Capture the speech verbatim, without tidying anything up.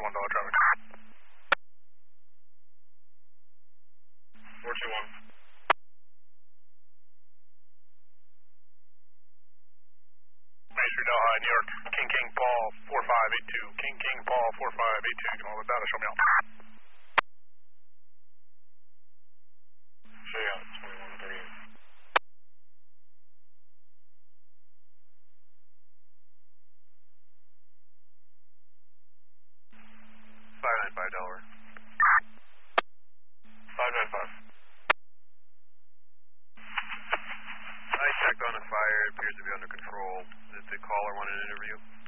one dollar traffic. four two one. Main Street, Delhi, New York. King King Paul four five eight two. King King Paul four five eight two. Give me all the data, show me out. Show you out, twenty-one thirty-eight. five nine five Delaware. five nine five. I checked on the fire, it appears to be under control. Did the caller want an interview?